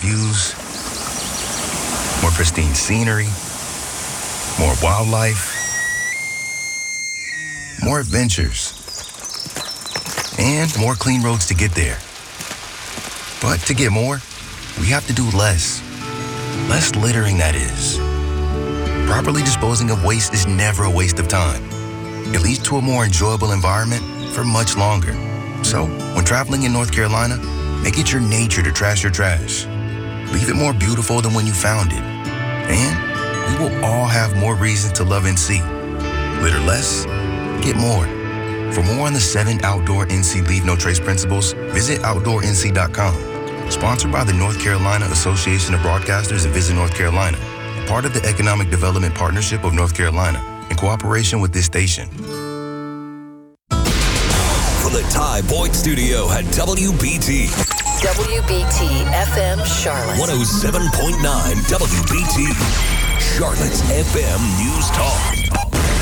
views, more pristine scenery, more wildlife, more adventures, and more clean roads to get there. But to get more, we have to do less. Less littering, that is. Properly disposing of waste is never a waste of time. It leads to a more enjoyable environment for much longer. So, when traveling in North Carolina, make it your nature to trash your trash. Leave it more beautiful than when you found it. And we will all have more reasons to love NC. Litter less, get more. For more on the 7 outdoor NC Leave No Trace principles, visit OutdoorNC.com. Sponsored by the North Carolina Association of Broadcasters and Visit North Carolina. Part of the Economic Development Partnership of North Carolina, in cooperation with this station. From the Ty Boyd Studio at WBT. WBT FM Charlotte. 107.9 WBT. Charlotte's FM News Talk.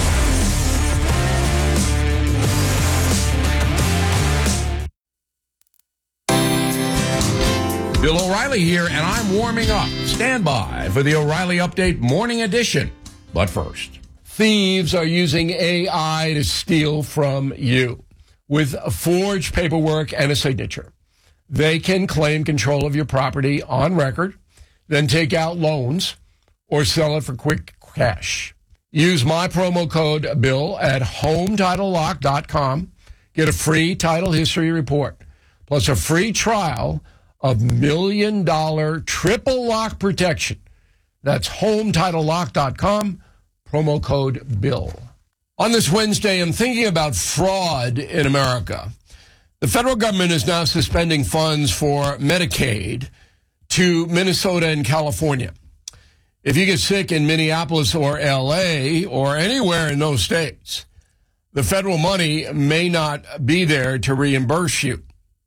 Bill O'Reilly here, and I'm warming up. Stand by for the O'Reilly Update Morning Edition. But first, thieves are using AI to steal from you. With forged paperwork and a signature, they can claim control of your property on record, then take out loans or sell it for quick cash. Use my promo code BILL at HomeTitleLock.com. Get a free title history report, plus a free trial of $1 million triple lock protection. That's HomeTitleLock.com, promo code BILL. On this Wednesday, I'm thinking about fraud in America. The federal government is now suspending funds for Medicaid to Minnesota and California. If you get sick in Minneapolis or L.A. or anywhere in those states, the federal money may not be there to reimburse you.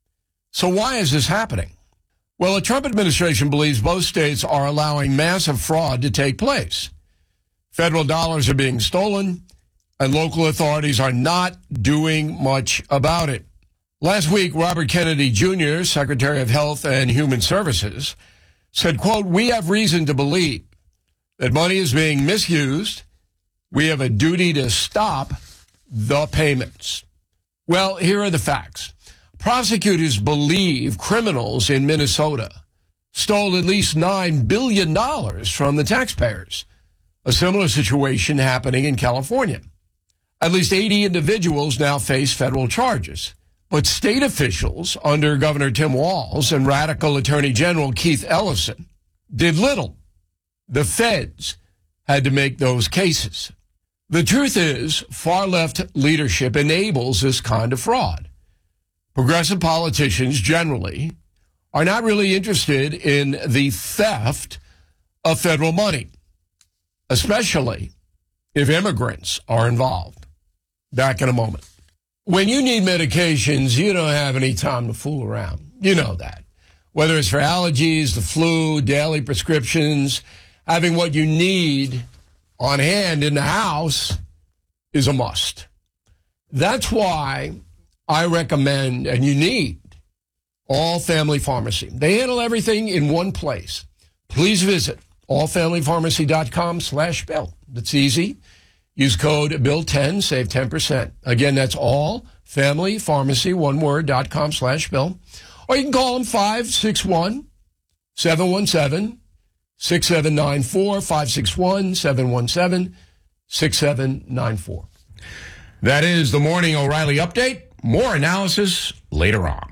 So why is this happening? Well, the Trump administration believes both states are allowing massive fraud to take place. Federal dollars are being stolen, and local authorities are not doing much about it. Last week, Robert Kennedy Jr., Secretary of Health and Human Services, said, quote, "We have reason to believe that money is being misused. We have a duty to stop the payments." Well, here are the facts. Prosecutors believe criminals in Minnesota stole at least $9 billion from the taxpayers. A similar situation happening in California. At least 80 individuals now face federal charges. But state officials under Governor Tim Walz and radical Attorney General Keith Ellison did little. The feds had to make those cases. The truth is, far-left leadership enables this kind of fraud. Progressive politicians generally are not really interested in the theft of federal money, especially if immigrants are involved. Back in a moment. When you need medications, you don't have any time to fool around. You know that. Whether it's for allergies, the flu, daily prescriptions, having what you need on hand in the house is a must. That's why I recommend, and you need, All Family Pharmacy. They handle everything in one place. Please visit allfamilypharmacy.com/Bill. That's easy. Use code BILL10, save 10%. Again, that's allfamilypharmacy, one word, .com/Bill. Or you can call them 561-717-6794, 561-717-6794. That is the Morning O'Reilly Update. More analysis later on.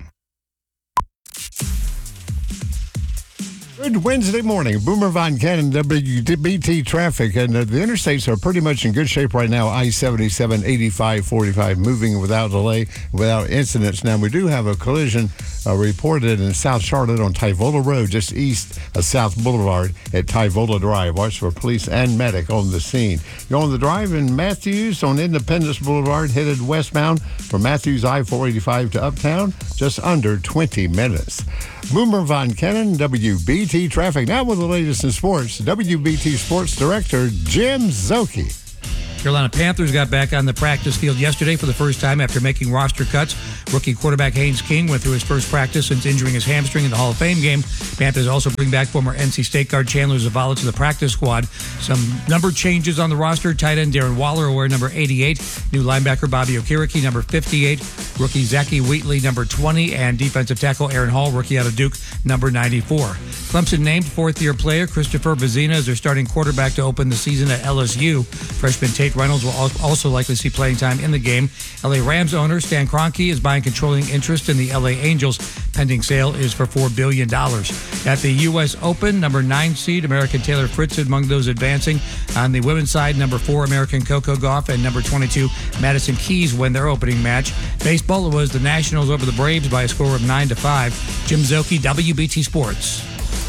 Good Wednesday morning. Boomer Von Cannon, WBT traffic, and the interstates are pretty much in good shape right now. I-77, 85, 45, moving without delay, without incidents. Now, we do have a collision reported in South Charlotte on Tyvola Road, just east of South Boulevard at Tyvola Drive. Watch for police and medic on the scene. You're on the drive in Matthews on Independence Boulevard, headed westbound from Matthews I-485 to Uptown, just under 20 minutes. Boomer Von Cannon, WBT traffic. Now with the latest in sports, WBT Sports Director Jim Szoke. Carolina Panthers got back on the practice field yesterday for the first time after making roster cuts. Rookie quarterback Haynes King went through his first practice since injuring his hamstring in the Hall of Fame game. Panthers also bring back former NC State guard Chandler Zavala to the practice squad. Some number changes on the roster. Tight end Darren Waller will wear number 88. New linebacker Bobby Okereke, number 58. Rookie Zachy Wheatley, number 20. And defensive tackle Aaron Hall, rookie out of Duke, number 94. Clemson named fourth-year player Christopher Vizina as their starting quarterback to open the season at LSU. Freshman Tate Reynolds will also likely see playing time in the game. LA Rams owner Stan Kroenke is buying controlling interest in the LA Angels. Pending sale is for $4 billion. At the U.S. Open, number 9 seed American Taylor Fritz among those advancing. On the women's side, number 4 American Coco Gauff and number 22 Madison Keys win their opening match. Baseball, it was the Nationals over the Braves by a score of 9-5. Jim Zoki, WBT Sports.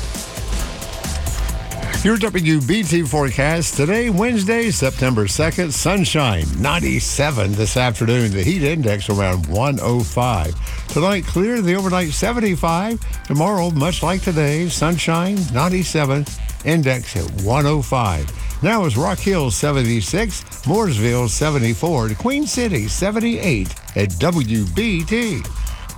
Your WBT forecast today, Wednesday, September 2nd, sunshine, 97 this afternoon. The heat index around 105. Tonight, clear, the overnight 75. Tomorrow, much like today, sunshine, 97, index at 105. Now it's Rock Hill, 76, Mooresville, 74, Queen City, 78 at WBT.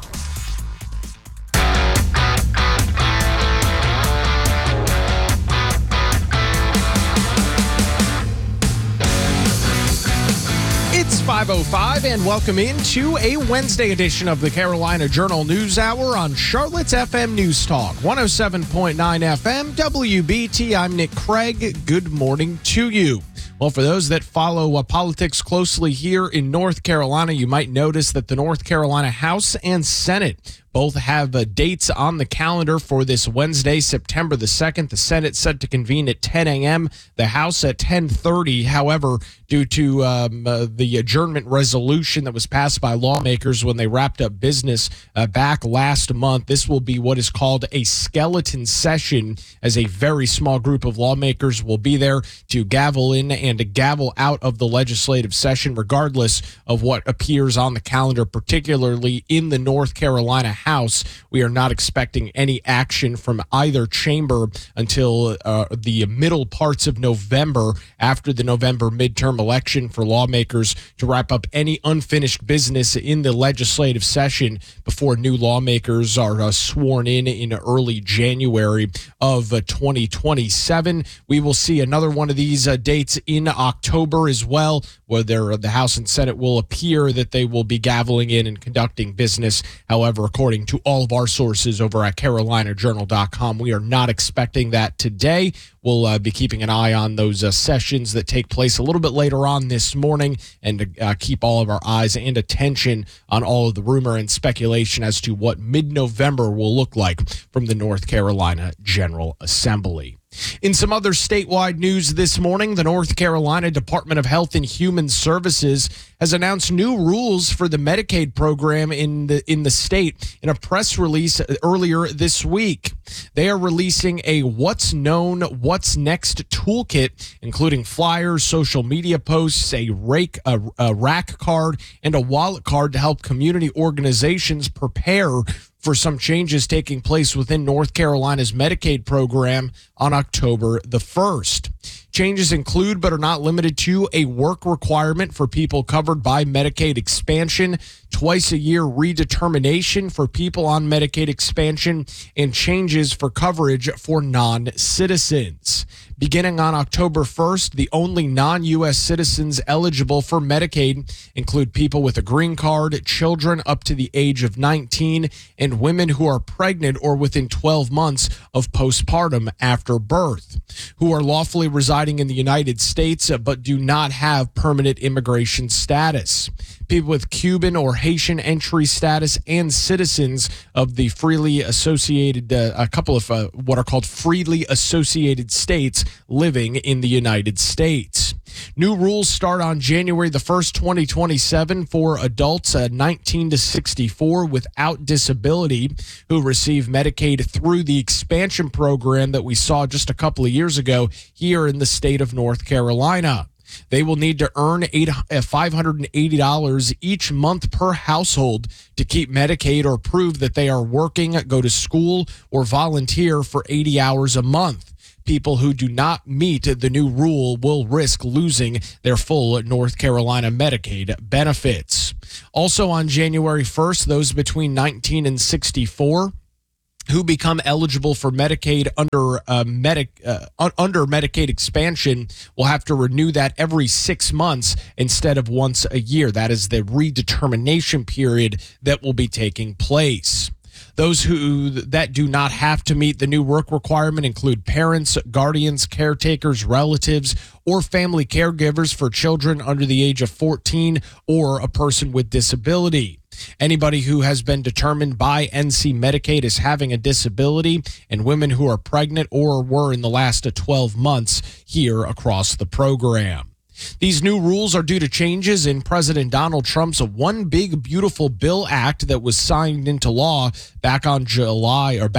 It's 5:05 and welcome into a Wednesday edition of the Carolina Journal News Hour on Charlotte's FM News Talk, 107.9 FM, WBT. I'm Nick Craig. Good morning to you. Well, for those that follow politics closely here in North Carolina, you might notice that the North Carolina House and Senate both have dates on the calendar for this Wednesday, September the 2nd. The Senate set to convene at 10 a.m., the House at 10:30. However, due to the adjournment resolution that was passed by lawmakers when they wrapped up business back last month, this will be what is called a skeleton session, as a very small group of lawmakers will be there to gavel in and to gavel out of the legislative session, regardless of what appears on the calendar, particularly in the North Carolina House. We are not expecting any action from either chamber until the middle parts of November, after the November midterm election, for lawmakers to wrap up any unfinished business in the legislative session before new lawmakers are sworn in early January of 2027. We will see another one of these dates in October as well, where the House and Senate will appear that they will be gaveling in and conducting business. However, according to all of our sources over at CarolinaJournal.com, we are not expecting that today. We'll be keeping an eye on those sessions that take place a little bit later on this morning, and to keep all of our eyes and attention on all of the rumor and speculation as to what mid-November will look like from the North Carolina General Assembly. In some other statewide news this morning, the North Carolina Department of Health and Human Services has announced new rules for the Medicaid program in the state in a press release earlier this week. They are releasing a What's Known, What's Next toolkit, including flyers, social media posts, a rack card, and a wallet card to help community organizations prepare for some changes taking place within North Carolina's Medicaid program on October the 1st. Changes include, but are not limited to, a work requirement for people covered by Medicaid expansion, twice-a-year redetermination for people on Medicaid expansion, and changes for coverage for non-citizens. Beginning on October 1st, the only non-U.S. citizens eligible for Medicaid include people with a green card, children up to the age of 19, and women who are pregnant or within 12 months of postpartum after birth, who are lawfully residing in the United States but do not have permanent immigration status. People with Cuban or Haitian entry status, and citizens of the freely associated, a couple of what are called freely associated states living in the United States. New rules start on January the 1st, 2027 for adults 19 to 64 without disability who receive Medicaid through the expansion program that we saw just a couple of years ago here in the state of North Carolina. They will need to earn $580 each month per household to keep Medicaid or prove that they are working, go to school, or volunteer for 80 hours a month. people who do not meet the new rule will risk losing their full North Carolina Medicaid benefits. Also on January 1st, those between 19 and 64 who become eligible for Medicaid under Medicaid expansion will have to renew that every 6 months instead of once a year. That is the redetermination period that will be taking place. Those that do not have to meet the new work requirement include parents, guardians, caretakers, relatives, or family caregivers for children under the age of 14 or a person with disability. Anybody who has been determined by NC Medicaid as having a disability, and women who are pregnant or were in the last 12 months here across the program. These new rules are due to changes in President Donald Trump's One Big Beautiful Bill Act that was signed into law back in July of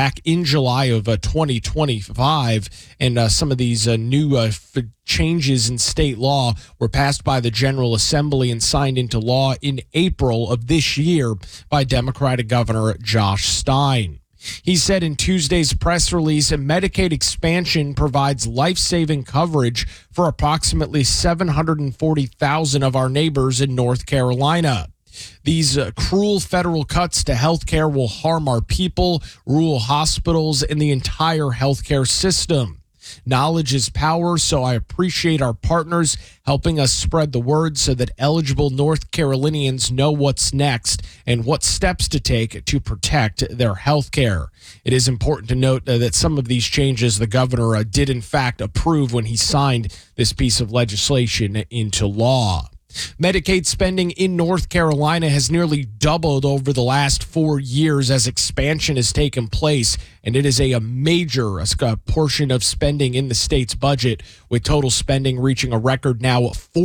2025. And some of these new changes in state law were passed by the General Assembly and signed into law in April of this year by Democratic Governor Josh Stein. He said in Tuesday's press release, Medicaid expansion provides life-saving coverage for approximately 740,000 of our neighbors in North Carolina. These cruel federal cuts to health care will harm our people, rural hospitals, and the entire healthcare system. Knowledge is power, so I appreciate our partners helping us spread the word so that eligible North Carolinians know what's next and what steps to take to protect their health care. It is important to note that some of these changes the governor did in fact approve when he signed this piece of legislation into law. Medicaid spending in North Carolina has nearly doubled over the last 4 years as expansion has taken place, and it is a major portion of spending in the state's budget, with total spending reaching a record now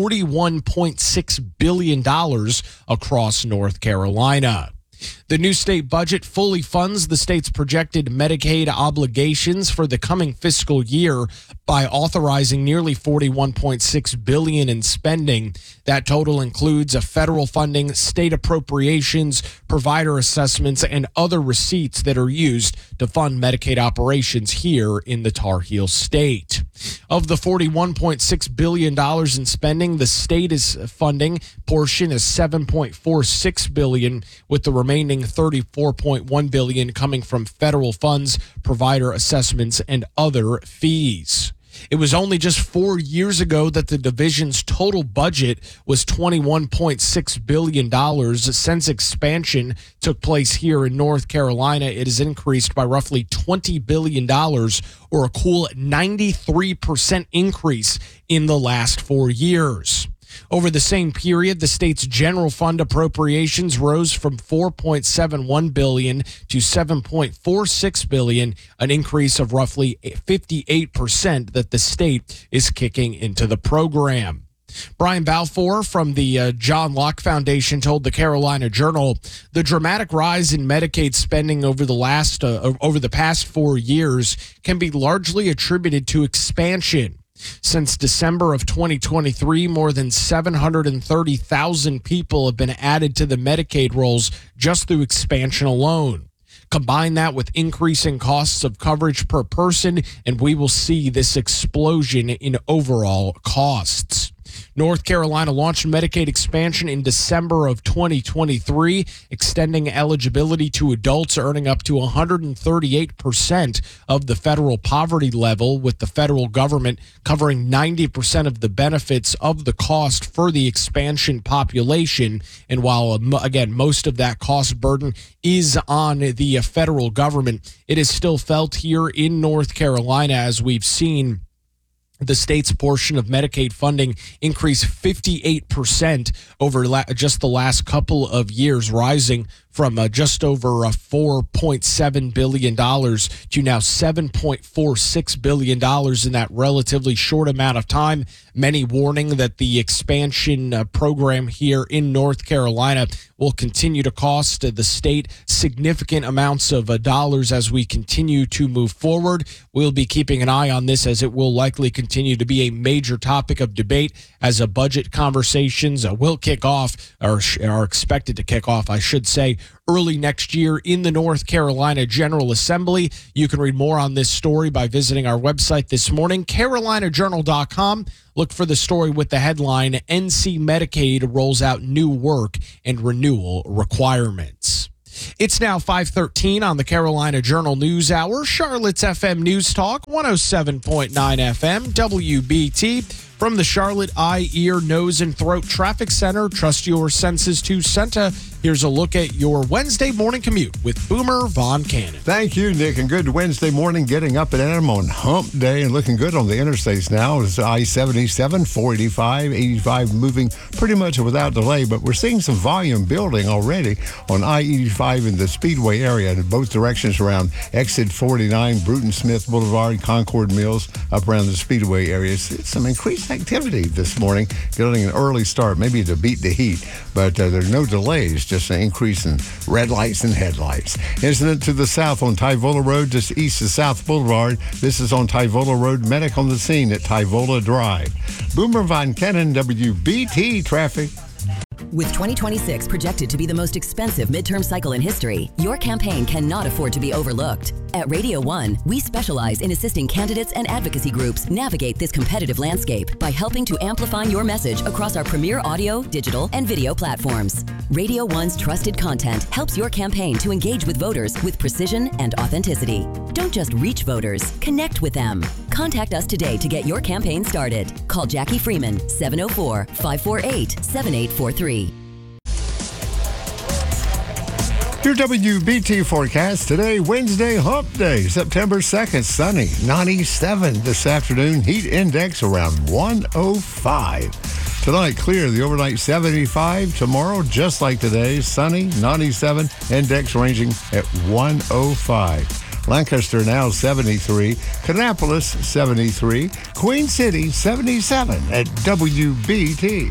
$41.6 billion across North Carolina. The new state budget fully funds the state's projected Medicaid obligations for the coming fiscal year by authorizing nearly $41.6 billion in spending. That total includes federal funding, state appropriations, provider assessments, and other receipts that are used to fund Medicaid operations here in the Tar Heel State. Of the $41.6 billion in spending, the state is funding portion is $7.46 billion, with the remaining $34.1 billion coming from federal funds, provider assessments, and other fees. It was only just 4 years ago that the division's total budget was $21.6 billion. Since expansion took place here in North Carolina, it has increased by roughly $20 billion, or a cool 93% increase in the last 4 years. Over the same period, the state's general fund appropriations rose from $4.71 billion to $7.46 billion, an increase of roughly 58% that the state is kicking into the program. Brian Balfour from the John Locke Foundation told the Carolina Journal the dramatic rise in Medicaid spending over the past 4 years can be largely attributed to expansion. Since December of 2023, more than 730,000 people have been added to the Medicaid rolls just through expansion alone. Combine that with increasing costs of coverage per person, and we will see this explosion in overall costs. North Carolina launched Medicaid expansion in December of 2023, extending eligibility to adults earning up to 138% of the federal poverty level, with the federal government covering 90% of the benefits of the cost for the expansion population. And while, again, most of that cost burden is on the federal government, it is still felt here in North Carolina, as we've seen the state's portion of Medicaid funding increased 58% over just the last couple of years, rising from just over $4.7 billion to now $7.46 billion in that relatively short amount of time. Many warning that the expansion program here in North Carolina will continue to cost the state significant amounts of dollars as we continue to move forward. We'll be keeping an eye on this, as it will likely continue to be a major topic of debate as budget conversations will kick off, or are expected to kick off, I should say, early next year in the North Carolina General Assembly. You can read more on this story by visiting our website this morning, carolinajournal.com. Look for the story with the headline, NC Medicaid rolls out new work and renewal requirements. It's now 5:13 on the Carolina Journal News Hour. Charlotte's FM News Talk, 107.9 FM, WBT. From the Charlotte Eye, Ear, Nose, and Throat Traffic Center, trust your senses to Senta. Here's a look at your Wednesday morning commute with Boomer Von Cannon. Thank you, Nick, and good Wednesday morning. Getting up and at 'em on hump day and looking good on the interstates now. It's I-77, 485, 85 moving pretty much without delay, but we're seeing some volume building already on I-85 in the Speedway area in both directions around exit 49, Bruton Smith Boulevard, Concord Mills, up around the Speedway area. It's some increased activity this morning, getting an early start, maybe to beat the heat, but there's no delays, just an increase in red lights and headlights. Incident to the south on Tyvola Road, just east of South Boulevard. This is on Tyvola Road. Medic on the scene at Tyvola Drive. Boomer Von Cannon, WBT Traffic. With 2026 projected to be the most expensive midterm cycle in history, your campaign cannot afford to be overlooked. At Radio 1, we specialize in assisting candidates and advocacy groups navigate this competitive landscape by helping to amplify your message across our premier audio, digital, and video platforms. Radio 1's trusted content helps your campaign to engage with voters with precision and authenticity. Don't just reach voters, connect with them. Contact us today to get your campaign started. Call Jackie Freeman, 704-548-7843. Your WBT forecast today, Wednesday, hump day, September 2nd, sunny, 97 this afternoon, heat index around 105. Tonight, clear, the overnight 75. Tomorrow, just like today, sunny, 97, index ranging at 105. Lancaster now 73, Kannapolis 73, Queen City 77 at WBT.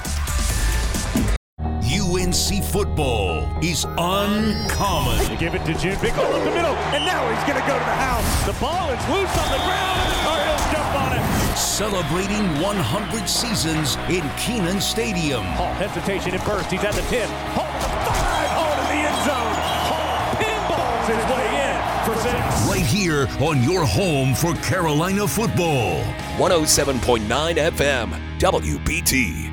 UNC football is uncommon. They give it to Jim Bickle up the middle, and now he's going to go to the house. The ball is loose on the ground, and the Tar Heels jump on it. Celebrating 100 seasons in Kenan Stadium. Hall, hesitation at first. He's at the 10. Hall to the 5. Hall to the end zone. Hall pinballs his way in for 6. Right here on your home for Carolina football. 107.9 FM, WBT.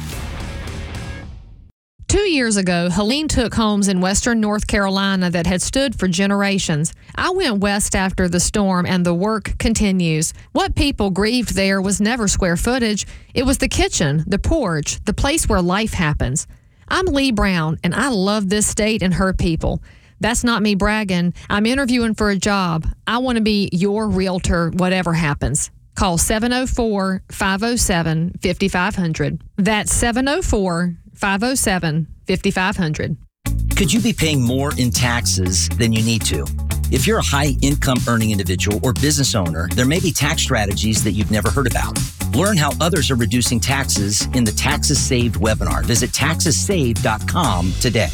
2 years ago, Helene took homes in western North Carolina that had stood for generations. I went west after the storm, and the work continues. What people grieved there was never square footage. It was the kitchen, the porch, the place where life happens. I'm Lee Brown, and I love this state and her people. That's not me bragging. I'm interviewing for a job. I want to be your realtor, whatever happens. Call 704-507-5500. That's 704-507-5500. Could you be paying more in taxes than you need to? If you're a high-income earning individual or business owner, there may be tax strategies that you've never heard about. Learn how others are reducing taxes in the Taxes Saved webinar. Visit taxessaved.com today.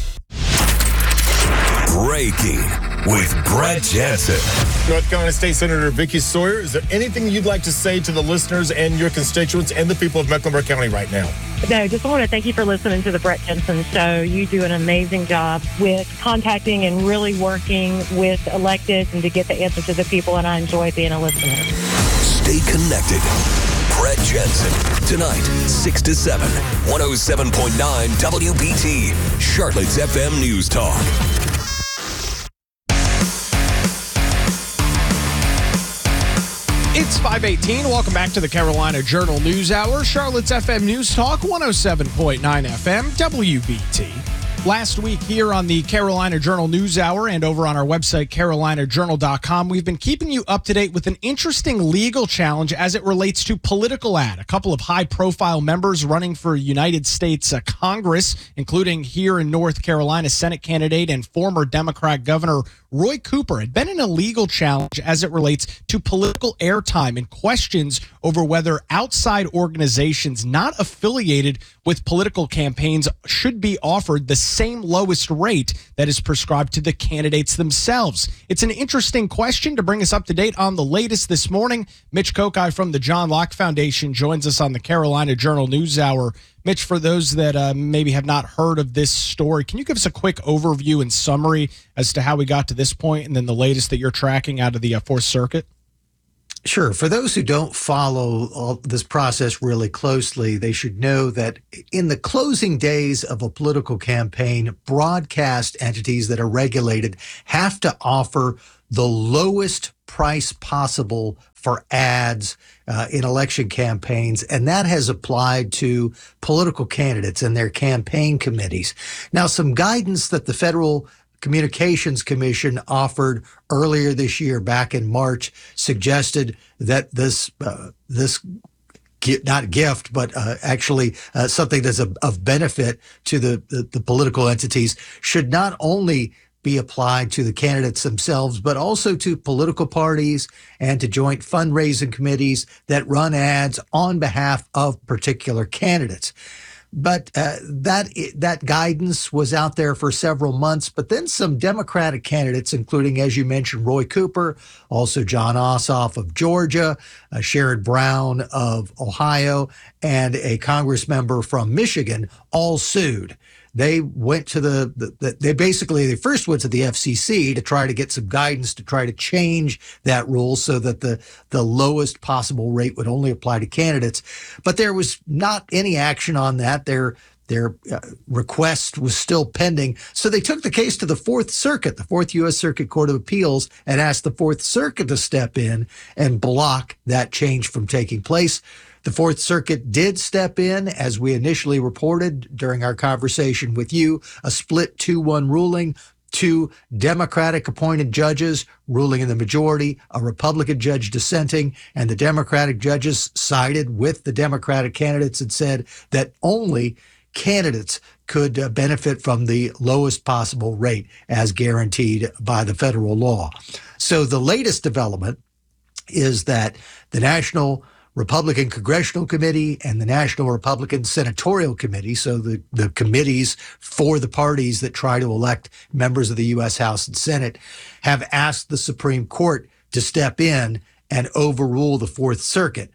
Breaking with Brett Jensen. North Carolina State Senator Vicky Sawyer, is there anything you'd like to say to the listeners and your constituents and the people of Mecklenburg County right now? No, just want to thank you for listening to the Brett Jensen Show. You do an amazing job with contacting and really working with electeds and to get the answer to the people, and I enjoy being a listener. Stay connected. Brett Jensen, tonight, 6 to 7, 107.9 WBT, Charlotte's FM News Talk. It's 5:18. Welcome back to the Carolina Journal News Hour. Charlotte's FM News Talk, 107.9 FM, WBT. Last week here on the Carolina Journal News Hour and over on our website, carolinajournal.com, we've been keeping you up to date with an interesting legal challenge as it relates to political ad. A couple of high-profile members running for United States Congress, including here in North Carolina, Senate candidate and former Democrat Governor Roy Cooper, had been in a legal challenge as it relates to political airtime and questions over whether outside organizations not affiliated with political campaigns should be offered the same lowest rate that is prescribed to the candidates themselves. It's an interesting question. To bring us up to date on the latest this morning, Mitch Kokai from the John Locke Foundation joins us on the Carolina Journal News Hour. Mitch, for those that maybe have not heard of this story, can you give us a quick overview and summary as to how we got to this point and then the latest that you're tracking out of the Fourth Circuit? Sure. For those who don't follow all this process really closely, they should know that in the closing days of a political campaign, broadcast entities that are regulated have to offer the lowest price possible for ads in election campaigns, and that has applied to political candidates and their campaign committees. Now, some guidance that the Federal Communications Commission offered earlier this year, back in March, suggested that this not gift, but actually something that's of benefit to the political entities should not only be applied to the candidates themselves, but also to political parties and to joint fundraising committees that run ads on behalf of particular candidates. But that guidance was out there for several months. But then some Democratic candidates, including, as you mentioned, Roy Cooper, also John Ossoff of Georgia, Sherrod Brown of Ohio, and a Congress member from Michigan, all sued. They went to they first went to the FCC to try to get some guidance to try to change that rule so that the lowest possible rate would only apply to candidates. But there was not any action on that. Their request was still pending. So they took the case to the Fourth Circuit, the Fourth U.S. Circuit Court of Appeals, and asked the Fourth Circuit to step in and block that change from taking place. The Fourth Circuit did step in, as we initially reported during our conversation with you, a split 2-1 ruling, 2 Democratic appointed judges ruling in the majority, a Republican judge dissenting, and the Democratic judges sided with the Democratic candidates and said that only candidates could benefit from the lowest possible rate as guaranteed by the federal law. So the latest development is that the National Republican Congressional Committee and the National Republican Senatorial Committee, so the committees for the parties that try to elect members of the U.S. House and Senate, have asked the Supreme Court to step in and overrule the Fourth Circuit,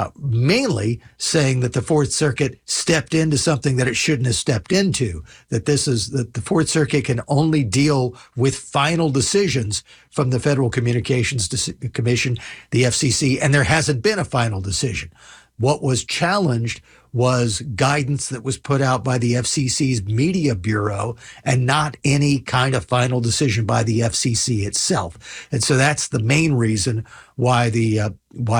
mainly saying that the Fourth Circuit stepped into something that it shouldn't have stepped into, that the Fourth Circuit can only deal with final decisions from the Federal Communications Commission, the FCC, and there hasn't been a final decision. What was challenged was guidance that was put out by the FCC's Media Bureau and not any kind of final decision by the FCC itself. And so that's the main reason why the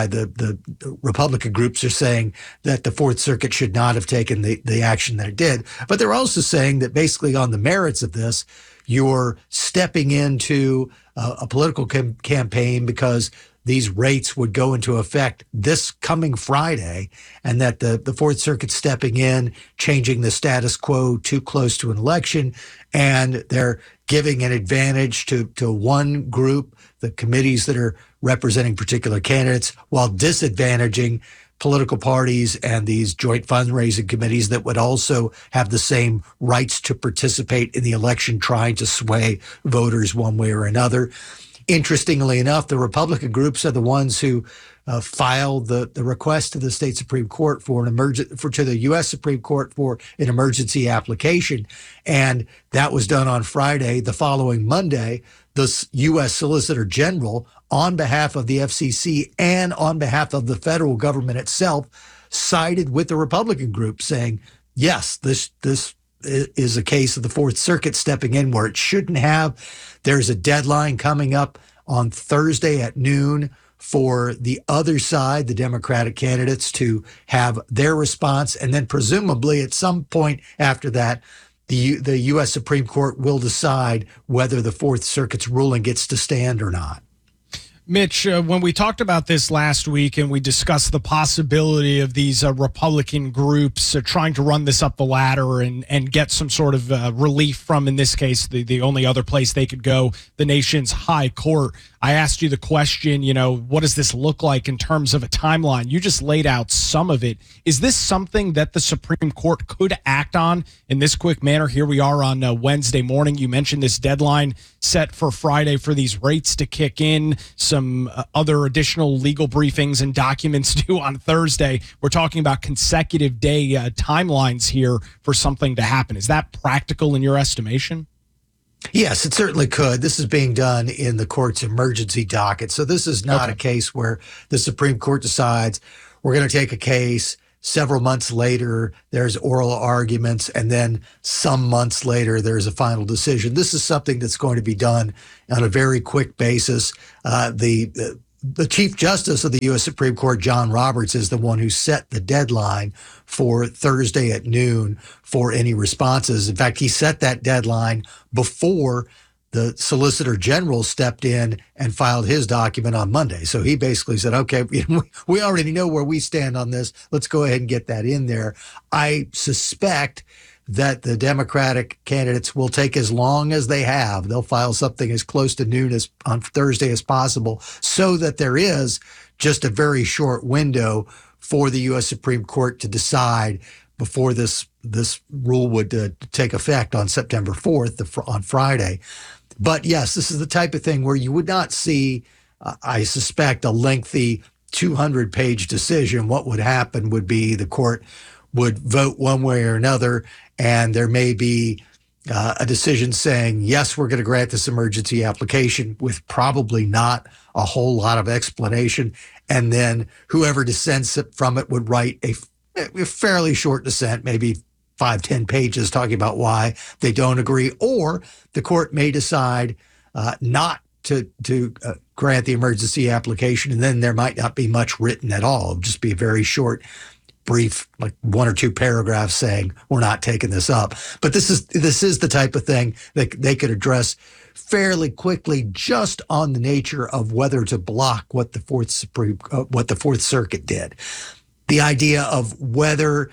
Republican groups are saying that the Fourth Circuit should not have taken the action that it did. But they're also saying that basically on the merits of this, you're stepping into a political campaign because these rates would go into effect this coming Friday, and that the Fourth Circuit stepping in, changing the status quo too close to an election, and they're giving an advantage to one group, the committees that are representing particular candidates, while disadvantaging political parties and these joint fundraising committees that would also have the same rights to participate in the election, trying to sway voters one way or another. Interestingly enough, the Republican groups are the ones who filed the request to the state Supreme Court to the U.S. Supreme Court for an emergency application, and that was done on Friday. The following Monday, the U.S. Solicitor General, on behalf of the FCC and on behalf of the federal government itself, sided with the Republican group, saying, yes, this is a case of the Fourth Circuit stepping in where it shouldn't have. There's a deadline coming up on Thursday at noon for the other side, the Democratic candidates, to have their response. And then presumably at some point after that, the U.S. Supreme Court will decide whether the Fourth Circuit's ruling gets to stand or not. Mitch, when we talked about this last week and we discussed the possibility of these Republican groups trying to run this up the ladder and get some sort of relief from, in this case, the only other place they could go, the nation's high court, I asked you the question, what does this look like in terms of a timeline? You just laid out some of it. Is this something that the Supreme Court could act on in this quick manner? Here we are on Wednesday morning. You mentioned this deadline set for Friday for these rates to kick in, some other additional legal briefings and documents due on Thursday. We're talking about consecutive day timelines here for something to happen. Is that practical in your estimation? Yes, it certainly could. This is being done in the court's emergency docket. So this is not a case where the Supreme Court decides we're going to take a case. Several months later, there's oral arguments, and then some months later, there's a final decision. This is something that's going to be done on a very quick basis. The Chief Justice of the U.S. Supreme Court, John Roberts, is the one who set the deadline for Thursday at noon for any responses. In fact, he set that deadline before the Solicitor General stepped in and filed his document on Monday. So he basically said, okay, we already know where we stand on this. Let's go ahead and get that in there. I suspect that the Democratic candidates will take as long as they have. They'll file something as close to noon as on Thursday as possible, so that there is just a very short window for the U.S. Supreme Court to decide before this rule would take effect on September 4th, on Friday. But yes, this is the type of thing where you would not see, I suspect, a lengthy 200-page decision. What would happen would be the court would vote one way or another, and there may be a decision saying, yes, we're going to grant this emergency application, with probably not a whole lot of explanation. And then whoever dissents from it would write a fairly short dissent, maybe 5-10 pages, talking about why they don't agree. Or the court may decide not to grant the emergency application, and then there might not be much written at all. It'll just be a very short, brief, like 1 or 2 paragraphs saying we're not taking this up. But this is the type of thing that they could address fairly quickly, just on the nature of whether to block what the Fourth Circuit did. The idea of whether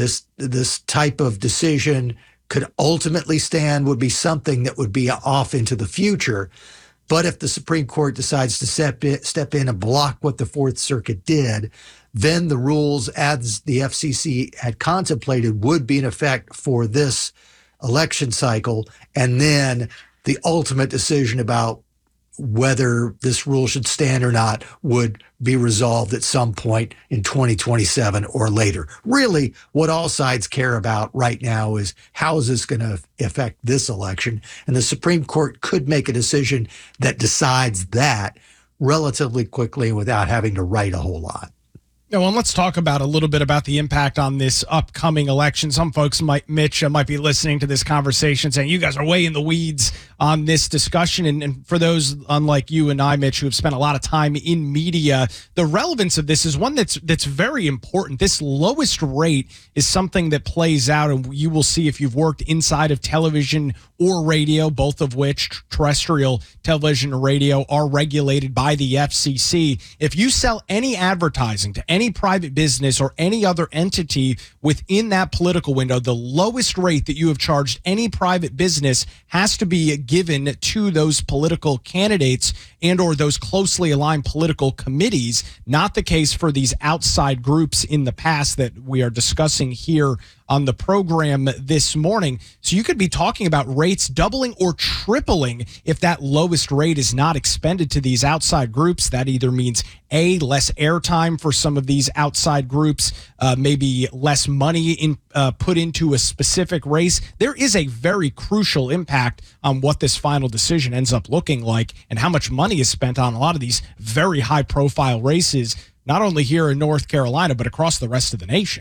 this type of decision could ultimately stand would be something that would be off into the future. But if the Supreme Court decides to step in and block what the Fourth Circuit did, then the rules, as the FCC had contemplated, would be in effect for this election cycle. And then the ultimate decision about whether this rule should stand or not would be resolved at some point in 2027 or later. Really, what all sides care about right now is how is this going to affect this election? And the Supreme Court could make a decision that decides that relatively quickly without having to write a whole lot. Yeah, well, let's talk about a little bit about the impact on this upcoming election. Some folks might be listening to this conversation saying, you guys are way in the weeds on this discussion. And for those unlike you and I, Mitch, who have spent a lot of time in media, the relevance of this is one that's very important. This lowest rate is something that plays out, and you will see if you've worked inside of television or radio, both of which, terrestrial television and radio, are regulated by the FCC. If you sell any advertising to any private business or any other entity within that political window, the lowest rate that you have charged any private business has to be given to those political candidates and or those closely aligned political committees. Not the case for these outside groups in the past that we are discussing here on the program this morning. So you could be talking about rates doubling or tripling if that lowest rate is not expended to these outside groups. That either means less airtime for some of these outside groups, maybe less money put into a specific race. There is a very crucial impact on what this final decision ends up looking like and how much money is spent on a lot of these very high profile races, not only here in North Carolina, but across the rest of the nation.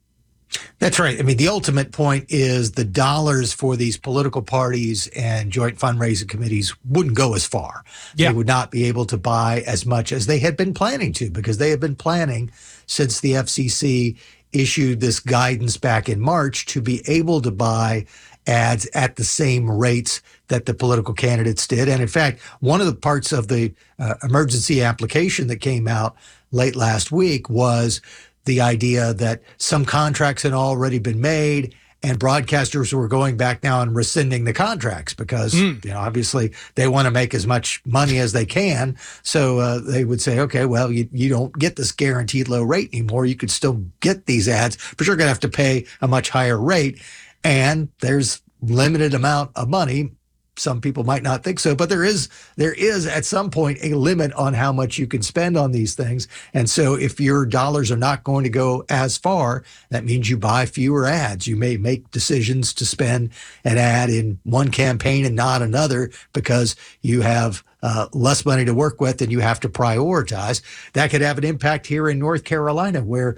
That's right. I mean, the ultimate point is the dollars for these political parties and joint fundraising committees wouldn't go as far. Yeah. They would not be able to buy as much as they had been planning to, because they had been planning since the FCC issued this guidance back in March to be able to buy ads at the same rates that the political candidates did. And in fact, one of the parts of the emergency application that came out late last week was the idea that some contracts had already been made and broadcasters were going back now and rescinding the contracts because, obviously they want to make as much money as they can. So they would say, okay, well, you don't get this guaranteed low rate anymore. You could still get these ads, but you're going to have to pay a much higher rate. And there's limited amount of money. Some people might not think so, but there is at some point a limit on how much you can spend on these things. And so if your dollars are not going to go as far, that means you buy fewer ads. You may make decisions to spend an ad in one campaign and not another because you have less money to work with and you have to prioritize. That could have an impact here in North Carolina, where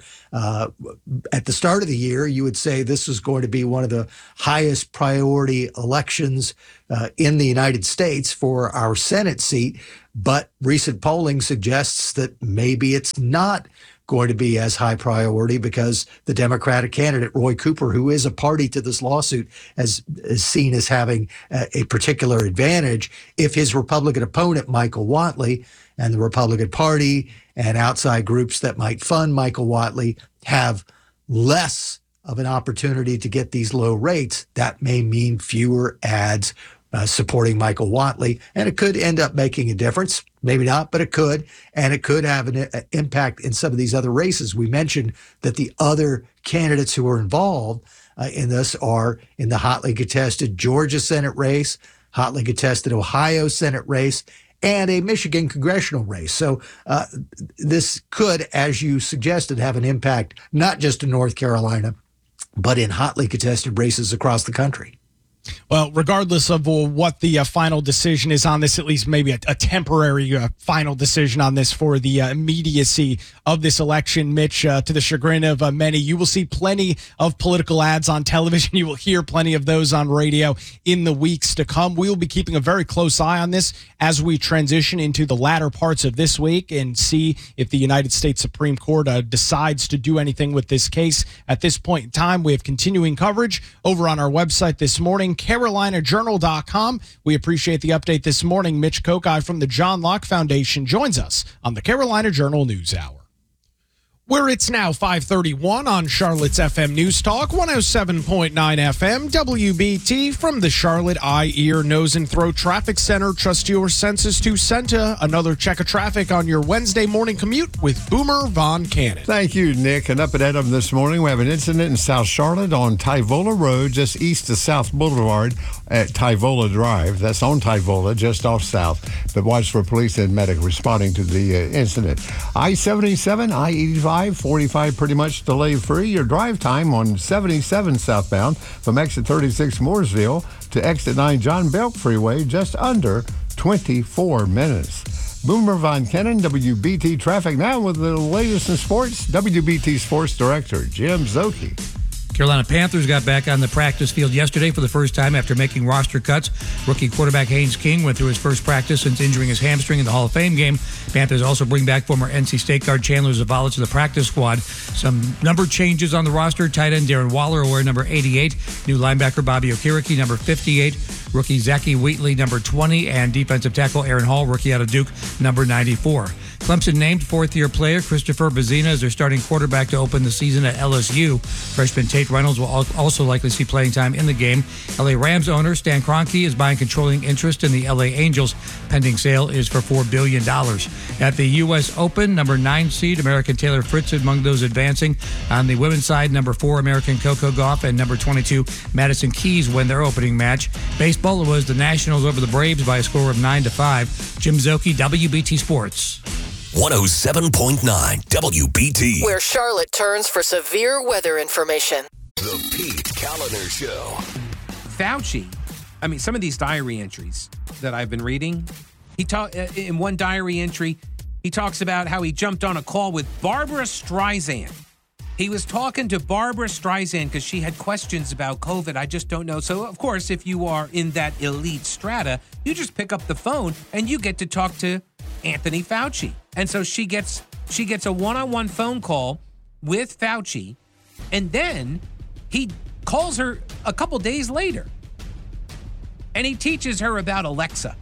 at the start of the year, you would say this is going to be one of the highest priority elections in the United States for our Senate seat. But recent polling suggests that maybe it's not going to be as high priority because the Democratic candidate, Roy Cooper, who is a party to this lawsuit, is seen as having a particular advantage if his Republican opponent, Michael Whatley, and the Republican Party and outside groups that might fund Michael Whatley have less of an opportunity to get these low rates. That may mean fewer ads supporting Michael Whatley, and it could end up making a difference. Maybe not, but it could, and it could have an impact in some of these other races. We mentioned that the other candidates who are involved in this are in the hotly contested Georgia Senate race, hotly contested Ohio Senate race, and a Michigan congressional race. So this could, as you suggested, have an impact not just in North Carolina, but in hotly contested races across the country. Well, regardless of what the final decision is on this, at least maybe a temporary final decision on this for the immediacy of this election, Mitch, to the chagrin of many, you will see plenty of political ads on television. You will hear plenty of those on radio in the weeks to come. We will be keeping a very close eye on this as we transition into the latter parts of this week and see if the United States Supreme Court decides to do anything with this case. At this point in time, we have continuing coverage over on our website this morning, CarolinaJournal.com. We appreciate the update this morning. Mitch Kokai from the John Locke Foundation joins us on the Carolina Journal News Hour, where it's now 5:31 on Charlotte's FM News Talk, 107.9 FM, WBT from the Charlotte Eye, Ear, Nose, and Throat Traffic Center. Trust your senses to Senta. Another check of traffic on your Wednesday morning commute with Boomer Von Cannon. Thank you, Nick. And up at Adam this morning, we have an incident in South Charlotte on Tyvola Road, just east of South Boulevard at Tyvola Drive. That's on Tyvola, just off South. But watch for police and medic responding to the incident. I-77, I-85, 45 pretty much delay-free. Your drive time on 77 southbound from exit 36 Mooresville to exit 9 John Belk Freeway, just under 24 minutes. Boomer Von Cannon, WBT Traffic now with the latest in sports. WBT Sports Director Jim Szoke. Carolina Panthers got back on the practice field yesterday for the first time after making roster cuts. Rookie quarterback Haynes King went through his first practice since injuring his hamstring in the Hall of Fame game. Panthers also bring back former NC State guard Chandler Zavala to the practice squad. Some number changes on the roster. Tight end Darren Waller will wear number 88. New linebacker Bobby Okereke, number 58. Rookie Zachy Wheatley, number 20. And defensive tackle Aaron Hall, rookie out of Duke, number 94. Clemson named fourth-year player Christopher Bazina as their starting quarterback to open the season at LSU. Freshman Tate Reynolds will also likely see playing time in the game. LA Rams owner Stan Kroenke is buying controlling interest in the LA Angels. Pending sale is for $4 billion. At the U.S. Open, number 9 seed American Taylor Fritz among those advancing. On the women's side, number 4 American Coco Gauff and number 22 Madison Keys win their opening match. Baseball, it was the Nationals over the Braves by a score of 9-5. Jim Szoke, WBT Sports. 107.9 WBT. Where Charlotte turns for severe weather information. The Pete Kaliner Show. Fauci, I mean, some of these diary entries that I've been reading, in one diary entry, he talks about how he jumped on a call with Barbara Streisand. He was talking to Barbara Streisand because she had questions about COVID. I just don't know. So, of course, if you are in that elite strata, you just pick up the phone and you get to talk to Anthony Fauci. And so she gets a one-on-one phone call with Fauci, and then he calls her a couple days later, and he teaches her about Alexa.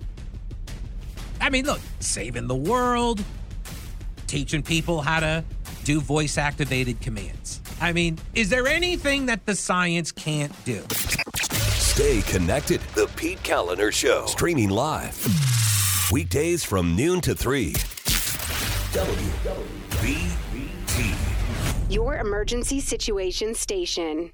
I mean, look, saving the world, teaching people how to do voice-activated commands. I mean, is there anything that the science can't do? Stay connected. The Pete Kaliner Show. Streaming live. Weekdays from noon to 3. WBT. Your emergency situation station.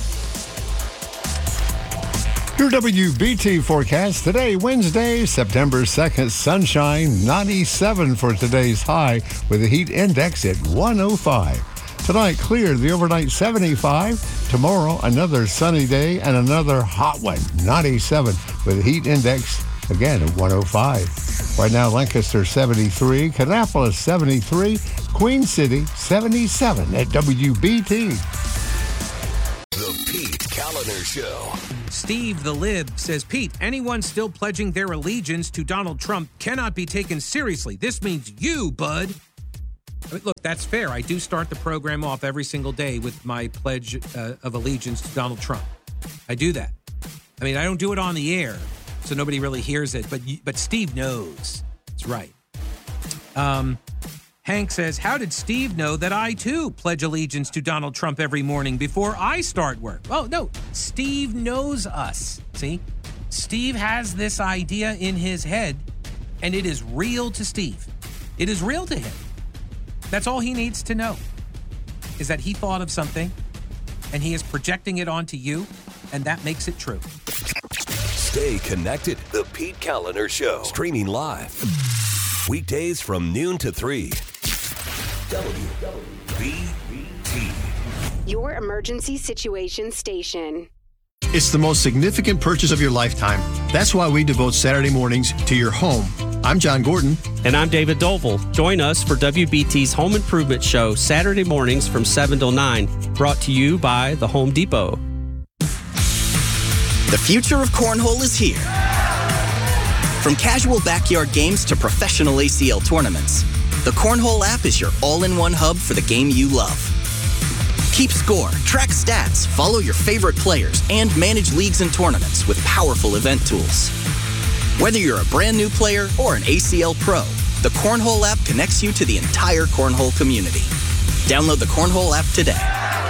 Your WBT forecast today, Wednesday, September 2nd, sunshine, 97 for today's high with a heat index at 105. Tonight, clear, the overnight 75. Tomorrow, another sunny day and another hot one, 97 with a heat index again at 105. Right now, Lancaster 73, Kannapolis 73, Queen City 77 at WBT. The Pete Kaliner Show. Steve the Lib says, Pete, anyone still pledging their allegiance to Donald Trump cannot be taken seriously. This means you, bud. I mean, look, that's fair. I do start the program off every single day with my pledge of allegiance to Donald Trump. I do that. I mean, I don't do it on the air, so nobody really hears it, but Steve knows. That's right. Hank says, how did Steve know that I, too, pledge allegiance to Donald Trump every morning before I start work? Oh, no. Steve knows us. See? Steve has this idea in his head, and it is real to Steve. It is real to him. That's all he needs to know, is that he thought of something, and he is projecting it onto you, and that makes it true. Stay connected. The Pete Kaliner Show. Streaming live. Weekdays from noon to 3. WBT. Your emergency situation station. It's the most significant purchase of your lifetime. That's why we devote Saturday mornings to your home. I'm John Gordon. And I'm David Doval. Join us for WBT's Home Improvement Show Saturday mornings from 7 till 9. Brought to you by the Home Depot. The future of cornhole is here. From casual backyard games to professional ACL tournaments, the Cornhole app is your all-in-one hub for the game you love. Keep score, track stats, follow your favorite players, and manage leagues and tournaments with powerful event tools. Whether you're a brand new player or an ACL pro, the Cornhole app connects you to the entire cornhole community. Download the Cornhole app today.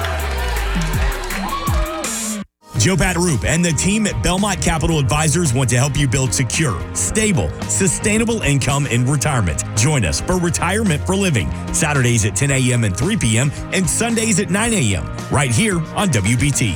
Joe Pataroop and the team at Belmont Capital Advisors want to help you build secure, stable, sustainable income in retirement. Join us for Retirement for Living, Saturdays at 10 a.m. and 3 p.m. and Sundays at 9 a.m. right here on WBT.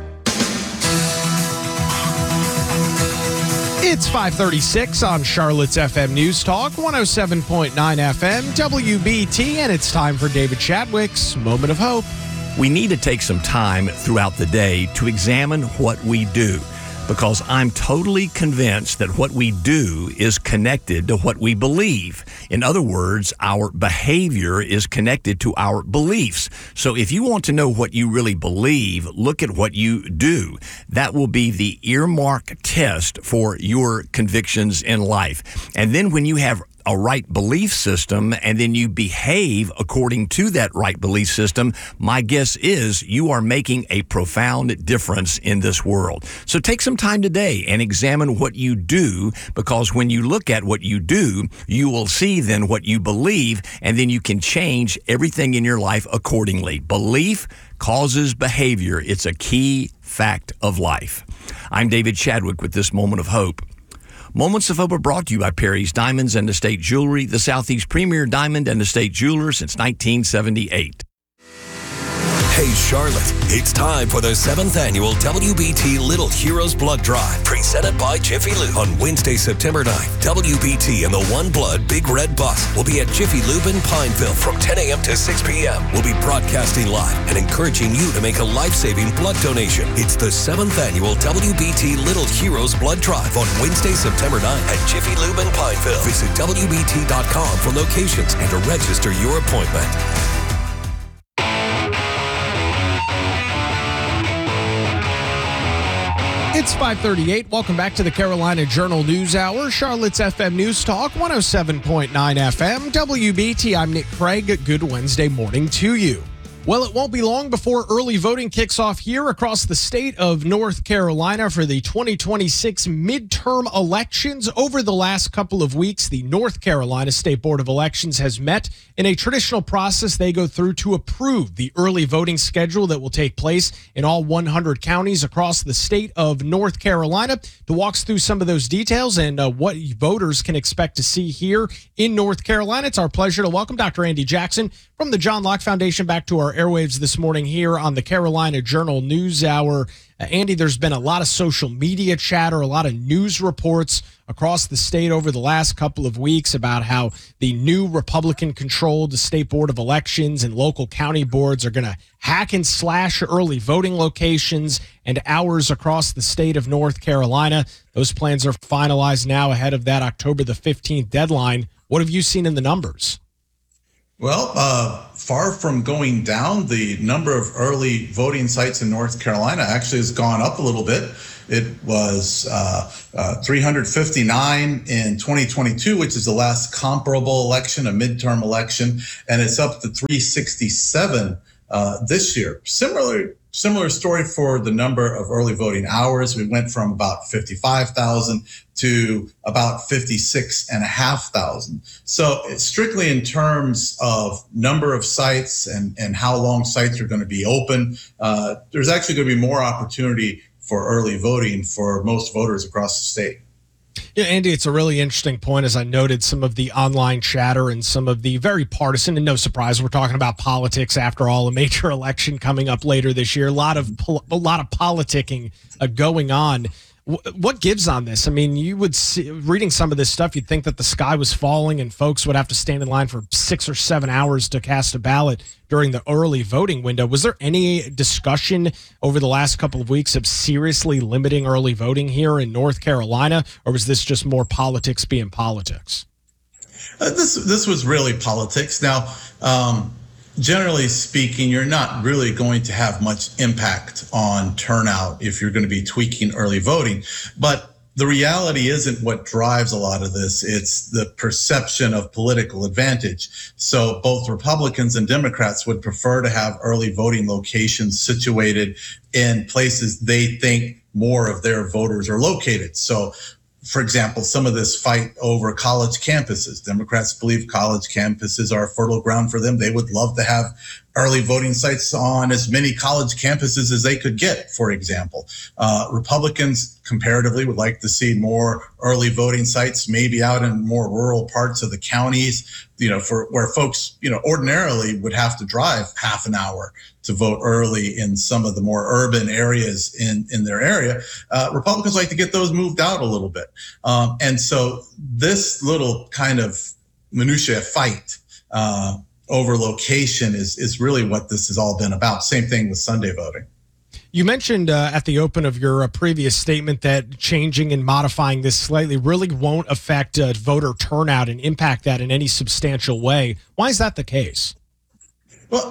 It's 5:36 on Charlotte's FM News Talk, 107.9 FM, WBT, and it's time for David Chadwick's Moment of Hope. We need to take some time throughout the day to examine what we do, because I'm totally convinced that what we do is connected to what we believe. In other words, our behavior is connected to our beliefs. So if you want to know what you really believe, look at what you do. That will be the earmark test for your convictions in life. And then when you have a right belief system, and then you behave according to that right belief system, my guess is you are making a profound difference in this world. So take some time today and examine what you do, because when you look at what you do, you will see then what you believe, and then you can change everything in your life accordingly. Belief causes behavior. It's a key fact of life. I'm David Chadwick with this Moment of Hope. Moments of Hope are brought to you by Perry's Diamonds and Estate Jewelry, the Southeast premier diamond and estate jeweler since 1978. Hey, Charlotte, it's time for the 7th annual WBT Little Heroes Blood Drive, presented by Jiffy Lube. On Wednesday, September 9th, WBT and the One Blood Big Red Bus will be at Jiffy Lube in Pineville from 10 a.m. to 6 p.m. We'll be broadcasting live and encouraging you to make a life-saving blood donation. It's the 7th annual WBT Little Heroes Blood Drive on Wednesday, September 9th at Jiffy Lube in Pineville. Visit WBT.com for locations and to register your appointment. It's 5:38. Welcome back to the Carolina Journal News Hour, Charlotte's FM News Talk, 107.9 FM, WBT. I'm Nick Craig. Good Wednesday morning to you. Well, it won't be long before early voting kicks off here across the state of North Carolina for the 2026 midterm elections. Over the last couple of weeks, the North Carolina State Board of Elections has met in a traditional process they go through to approve the early voting schedule that will take place in all 100 counties across the state of North Carolina. To walk us through some of those details and what voters can expect to see here in North Carolina, it's our pleasure to welcome Dr. Andy Jackson from the John Locke Foundation back to our airwaves this morning here on the Carolina Journal News Hour. Andy, there's been a lot of social media chatter, a lot of news reports across the state over the last couple of weeks about how the new Republican-controlled State Board of Elections and local county boards are going to hack and slash early voting locations and hours across the state of North Carolina. Those plans are finalized now ahead of that October the 15th deadline. What have you seen in the numbers? Well, far from going down, the number of early voting sites in North Carolina actually has gone up a little bit. It was 359 in 2022, which is the last comparable election, a midterm election, and it's up to 367 this year. Similar story for the number of early voting hours. We went from about 55,000 to about 56,500. So it's strictly in terms of number of sites and how long sites are going to be open. There's actually going to be more opportunity for early voting for most voters across the state. Yeah, Andy, it's a really interesting point. As I noted, some of the online chatter and some of the very partisan, and no surprise, we're talking about politics after all, a major election coming up later this year. A lot of politicking going on. What gives on this? I mean, you would see, reading some of this stuff, you'd think that the sky was falling and folks would have to stand in line for 6 or 7 hours to cast a ballot during the early voting window. Was there any discussion over the last couple of weeks of seriously limiting early voting here in North Carolina, or was this just more politics being politics? This was really politics. Now, generally speaking, you're not really going to have much impact on turnout if you're going to be tweaking early voting. But the reality isn't what drives a lot of this. It's the perception of political advantage. So both Republicans and Democrats would prefer to have early voting locations situated in places they think more of their voters are located. So, for example, some of this fight over college campuses. Democrats believe college campuses are a fertile ground for them. They would love to have early voting sites on as many college campuses as they could get, for example. Republicans comparatively would like to see more early voting sites, maybe out in more rural parts of the counties, for where folks, ordinarily would have to drive half an hour to vote early in some of the more urban areas in their area. Republicans like to get those moved out a little bit. And so this little kind of minutiae fight over location is really what this has all been about. Same thing with Sunday voting. You mentioned at the open of your previous statement that changing and modifying this slightly really won't affect voter turnout and impact that in any substantial way. Why is that the case? Well,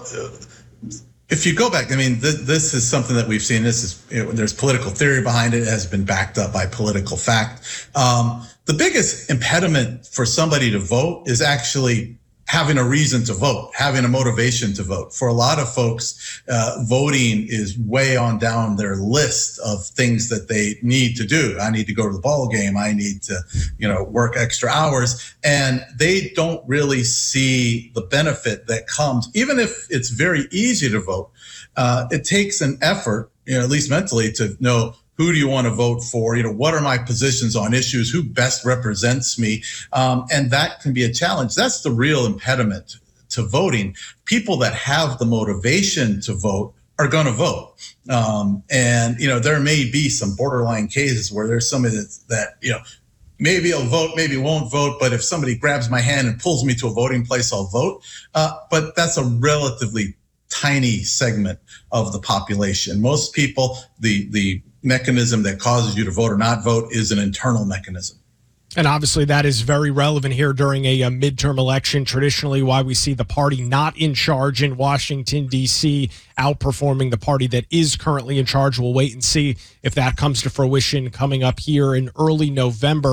if you go back, I mean, this is something that we've seen. There's political theory behind it. It has been backed up by political fact. The biggest impediment for somebody to vote is actually having a reason to vote, having a motivation to vote. For a lot of folks, voting is way on down their list of things that they need to do. I need to go to the ball game. I need to, work extra hours. And they don't really see the benefit that comes, even if it's very easy to vote. It takes an effort, at least mentally, to know who do you want to vote for? What are my positions on issues? Who best represents me? And that can be a challenge. That's the real impediment to voting. People that have the motivation to vote are going to vote. And there may be some borderline cases where there's somebody that maybe I'll vote, maybe won't vote, but if somebody grabs my hand and pulls me to a voting place, I'll vote. But that's a relatively tiny segment of the population. Most people, the mechanism that causes you to vote or not vote is an internal mechanism. And obviously that is very relevant here during a midterm election, traditionally why we see the party not in charge in Washington, D.C., outperforming the party that is currently in charge. We'll wait and see if that comes to fruition coming up here in early November.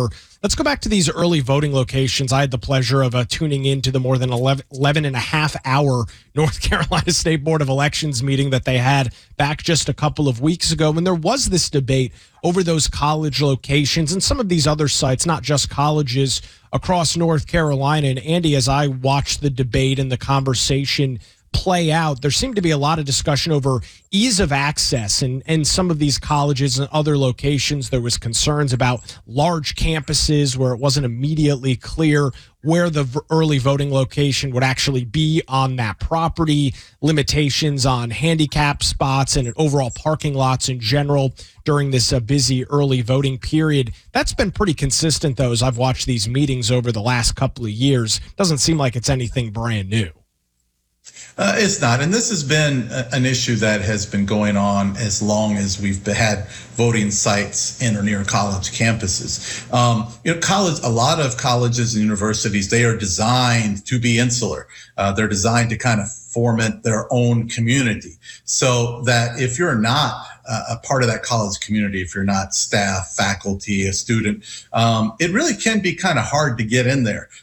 Let's go back to these early voting locations. I had the pleasure of tuning in to the more than 11 and a half hour North Carolina State Board of Elections meeting that they had back just a couple of weeks ago. And there was this debate over those college locations and some of these other sites, not just colleges across North Carolina. And Andy, as I watched the debate and the conversation play out, there seemed to be a lot of discussion over ease of access and some of these colleges and other locations. There was concerns about large campuses where it wasn't immediately clear where the early voting location would actually be on that property, limitations on handicap spots and overall parking lots in general during this busy early voting period. That's been pretty consistent, though, as I've watched these meetings over the last couple of years. Doesn't seem like it's anything brand new. It's not. And this has been an issue that has been going on as long as we've had voting sites in or near college campuses. A lot of colleges and universities, they are designed to be insular. They're designed to kind of format their own community, so that if you're not a part of that college community, if you're not staff, faculty, a student, it really can be kind of hard to get in there.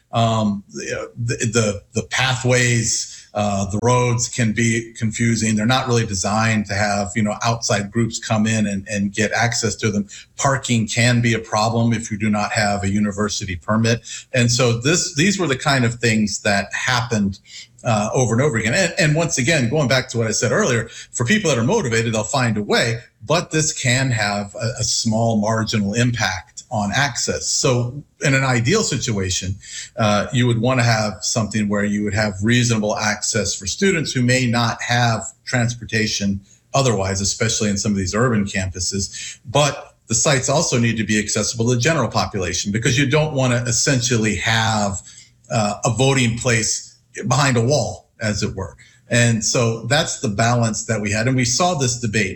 The pathways, the roads can be confusing. They're not really designed to have, outside groups come in and get access to them. Parking can be a problem if you do not have a university permit. And so these were the kind of things that happened over and over again. And once again, going back to what I said earlier, for people that are motivated, they'll find a way, but this can have a small marginal impact on access. So in an ideal situation, you would want to have something where you would have reasonable access for students who may not have transportation otherwise, especially in some of these urban campuses. But the sites also need to be accessible to the general population, because you don't want to essentially have a voting place behind a wall, as it were. And so that's the balance that we had. And we saw this debate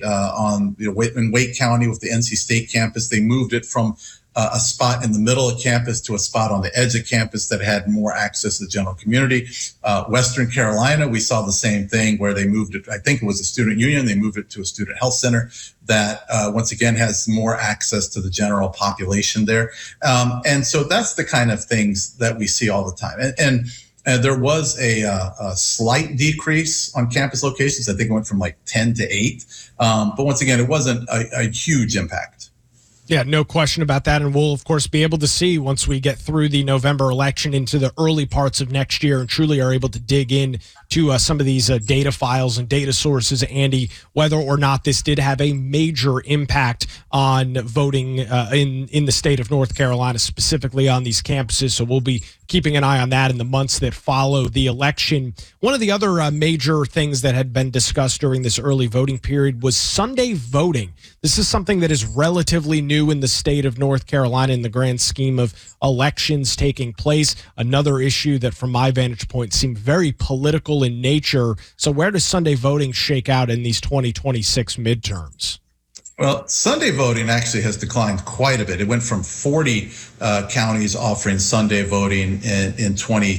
in Wake County with the NC State campus. They moved it from a spot in the middle of campus to a spot on the edge of campus that had more access to the general community. Western Carolina, we saw the same thing where they moved it. I think it was a student union. They moved it to a student health center that once again has more access to the general population there. And so that's the kind of things that we see all the time. And there was a slight decrease on campus locations. I think it went from like 10 to 8. But once again, it wasn't a huge impact. Yeah, no question about that. And we'll, of course, be able to see once we get through the November election into the early parts of next year and truly are able to dig in to some of these data files and data sources, Andy, whether or not this did have a major impact on voting in the state of North Carolina, specifically on these campuses. So we'll be keeping an eye on that in the months that follow the election. One of the other major things that had been discussed during this early voting period was Sunday voting. This is something that is relatively new in the state of North Carolina in the grand scheme of elections taking place. Another issue that, from my vantage point, seemed very political in nature. So where does Sunday voting shake out in these 2026 midterms? Well, Sunday voting actually has declined quite a bit. It went from 40 counties offering Sunday voting in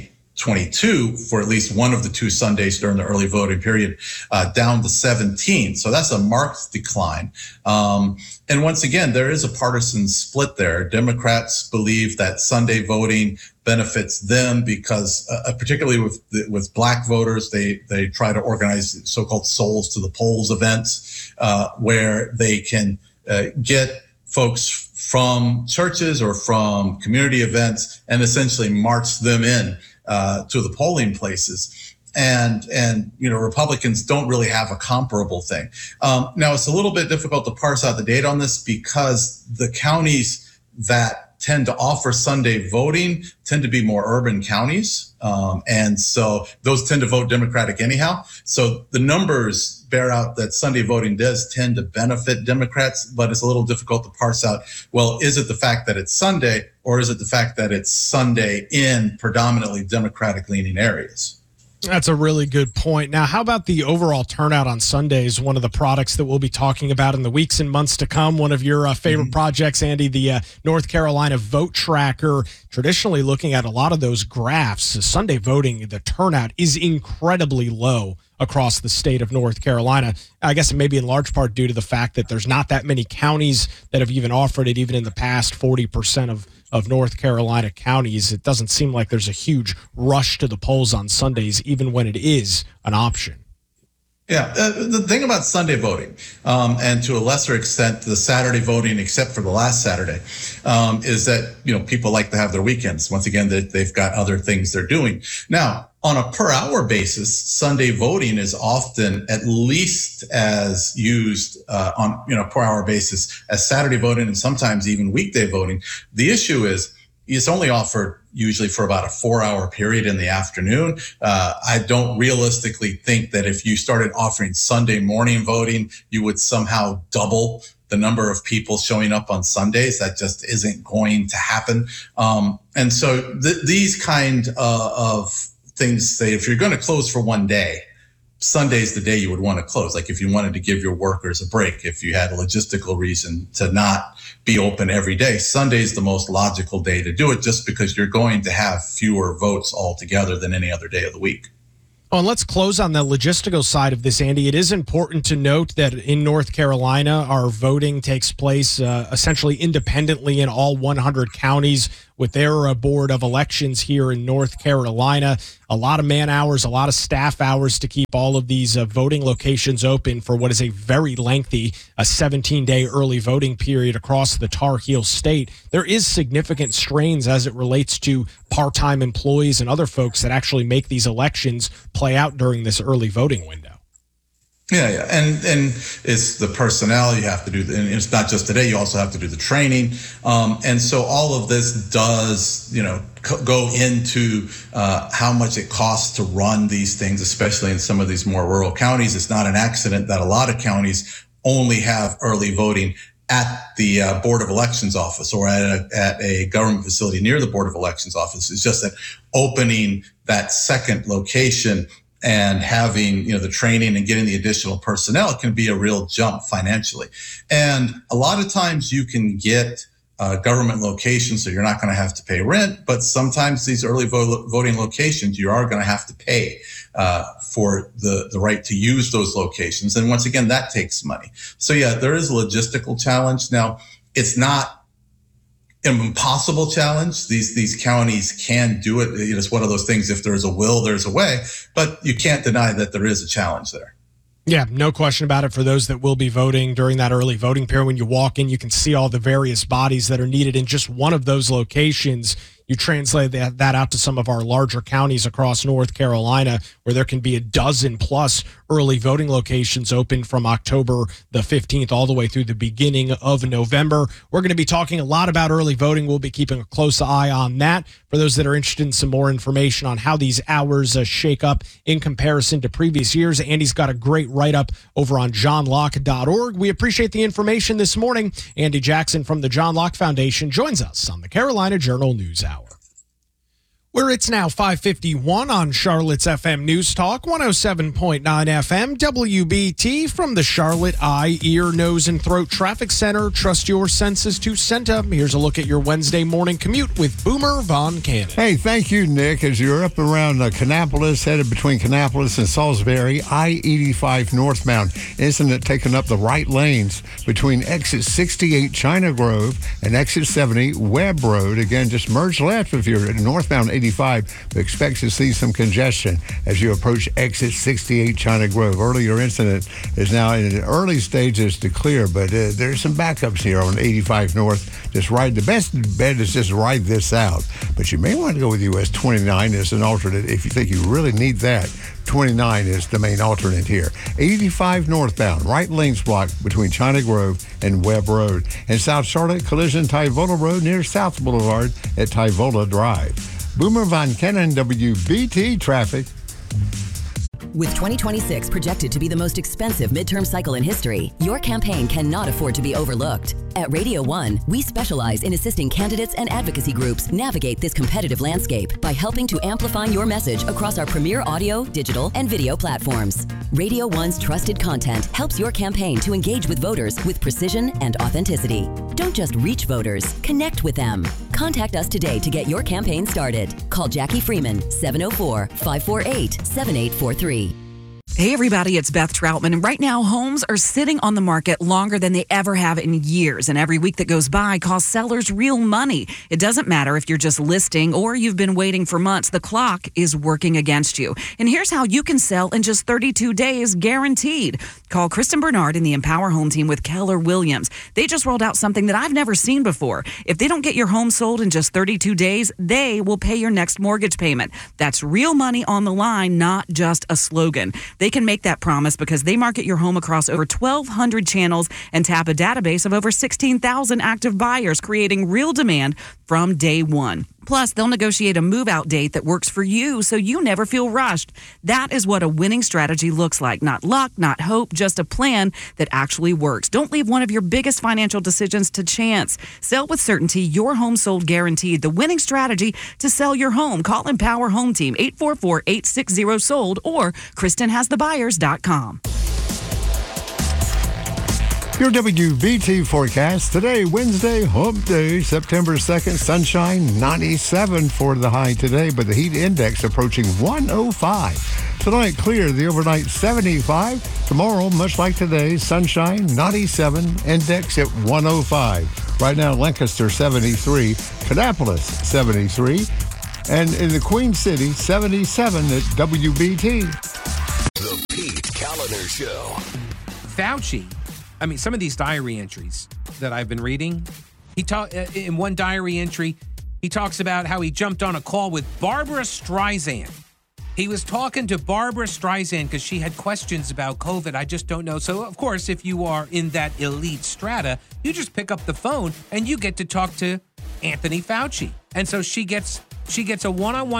2022 for at least one of the 2 Sundays during the early voting period, down to 17. So that's a marked decline. And once again, there is a partisan split there. Democrats believe that Sunday voting benefits them because, particularly with Black voters, they try to organize so-called Souls to the Polls events, where they can get folks from churches or from community events and essentially march them in to the polling places. And Republicans don't really have a comparable thing. Now, it's a little bit difficult to parse out the data on this because the counties that tend to offer Sunday voting tend to be more urban counties. And so those tend to vote Democratic anyhow. So the numbers bear out that Sunday voting does tend to benefit Democrats, but it's a little difficult to parse out, well, is it the fact that it's Sunday or is it the fact that it's Sunday in predominantly Democratic leaning areas? That's a really good point. Now, how about the overall turnout on Sundays? One of the products that we'll be talking about in the weeks and months to come. One of your favorite projects, Andy, the North Carolina Vote Tracker. Traditionally looking at a lot of those graphs, Sunday voting, the turnout is incredibly low across the state of North Carolina. I guess it may be in large part due to the fact that there's not that many counties that have even offered it, even in the past. 40% of of North Carolina counties, it doesn't seem like there's a huge rush to the polls on Sundays, even when it is an option. Yeah, the thing about Sunday voting, and to a lesser extent the Saturday voting, except for the last Saturday, is that people like to have their weekends. Once again, they've got other things they're doing. Now, on a per hour basis, Sunday voting is often at least as used on per hour basis as Saturday voting, and sometimes even weekday voting. The issue is it's only offered usually for about a 4-hour period in the afternoon. I don't realistically think that if you started offering Sunday morning voting, you would somehow double the number of people showing up on Sundays. That just isn't going to happen. And so these kind of things say, if you're going to close for one day, Sunday's the day you would want to close. Like if you wanted to give your workers a break, if you had a logistical reason to not be open every day, Sunday's the most logical day to do it, just because you're going to have fewer votes altogether than any other day of the week. Oh, and let's close on the logistical side of this, Andy. It is important to note that in North Carolina, our voting takes place essentially independently in all 100 counties with their board of elections here in North Carolina. A lot of man hours, a lot of staff hours to keep all of these voting locations open for what is a very lengthy 17-day early voting period across the Tar Heel state. There is significant strains as it relates to part-time employees and other folks that actually make these elections play out during this early voting window. Yeah. And it's the personnel you have to do. And it's not just today. You also have to do the training. And so all of this does, go into how much it costs to run these things, especially in some of these more rural counties. It's not an accident that a lot of counties only have early voting at the Board of Elections office or at a government facility near the Board of Elections office. It's just that opening that second location and having, the training and getting the additional personnel can be a real jump financially. And a lot of times you can get government locations, so you're not going to have to pay rent, but sometimes these early voting locations, you are going to have to pay for the right to use those locations. And once again, that takes money. So yeah, there is a logistical challenge. Now, it's not an impossible challenge. These counties can do it. It's one of those things, if there's a will, there's a way, but you can't deny that there is a challenge there. Yeah, no question about it. For those that will be voting during that early voting period, when you walk in, you can see all the various bodies that are needed in just one of those locations. You translate that out to some of our larger counties across North Carolina, where there can be a dozen plus early voting locations open from October the 15th all the way through the beginning of November. We're going to be talking a lot about early voting. We'll be keeping a close eye on that. For those that are interested in some more information on how these hours shake up in comparison to previous years, Andy's got a great write-up over on johnlocke.org. We appreciate the information this morning. Andy Jackson from the John Locke Foundation joins us on the Carolina Journal News Hour, where it's now 5:51 on Charlotte's FM News Talk, 107.9 FM, WBT from the Charlotte Eye, Ear, Nose, and Throat Traffic Center. Trust your senses to Centum. Here's a look at your Wednesday morning commute with Boomer Von Cannon. Hey, thank you, Nick. As you're up around Kannapolis, headed between Kannapolis and Salisbury, I-85 northbound, isn't it taking up the right lanes between exit 68 China Grove and exit 70 Webb Road? Again, just merge left if you're northbound 85, but expect to see some congestion as you approach exit 68 China Grove. Earlier incident is now in the early stages to clear, but there's some backups here on 85 North. Just ride, the best bet is just ride this out, but you may want to go with US 29 as an alternate if you think you really need that. 29 is the main alternate here. 85 northbound, right lanes blocked between China Grove and Webb Road. And South Charlotte, collision Tyvola Road near South Boulevard at Tyvola Drive. Boomer Von Cannon, WBT Traffic. With 2026 projected to be the most expensive midterm cycle in history, your campaign cannot afford to be overlooked. At Radio 1, we specialize in assisting candidates and advocacy groups navigate this competitive landscape by helping to amplify your message across our premier audio, digital, and video platforms. Radio 1's trusted content helps your campaign to engage with voters with precision and authenticity. Don't just reach voters, connect with them. Contact us today to get your campaign started. Call Jackie Freeman, 704-548-7843. Hey everybody, it's Beth Troutman, and right now homes are sitting on the market longer than they ever have in years, and every week that goes by costs sellers real money. It doesn't matter if you're just listing or you've been waiting for months, the clock is working against you. And here's how you can sell in just 32 days, guaranteed. Call Kristen Bernard and the Empower Home Team with Keller Williams. They just rolled out something that I've never seen before. If they don't get your home sold in just 32 days, they will pay your next mortgage payment. That's real money on the line, not just a slogan. They can make that promise because they market your home across over 1,200 channels and tap a database of over 16,000 active buyers, creating real demand from day one. Plus, they'll negotiate a move-out date that works for you so you never feel rushed. That is what a winning strategy looks like. Not luck, not hope, just a plan that actually works. Don't leave one of your biggest financial decisions to chance. Sell with certainty, your home sold guaranteed. The winning strategy to sell your home. Call Empower Home Team, 844-860-SOLD or KristenHasTheBuyers.com. Your WBT forecast today, Wednesday, hump day, September 2nd, sunshine, 97 for the high today, but the heat index approaching 105. Tonight, clear, the overnight 75. Tomorrow, much like today, sunshine, 97, index at 105. Right now, Lancaster, 73, Kannapolis, 73, and in the Queen City, 77 at WBT. The Pete Kaliner Show. Fauci, I mean, some of these diary entries that I've been reading, in one diary entry, he talks about how he jumped on a call with Barbara Streisand. He was talking to Barbara Streisand because she had questions about COVID. I just don't know. So, of course, if you are in that elite strata, you just pick up the phone and you get to talk to Anthony Fauci. And so she gets a one-on-one